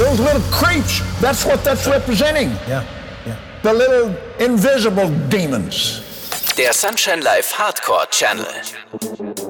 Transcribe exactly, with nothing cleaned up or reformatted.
Those little creeps, that's what that's representing. Ja, ja. The little invisible demons. Der Sunshine Live Hardcore Channel.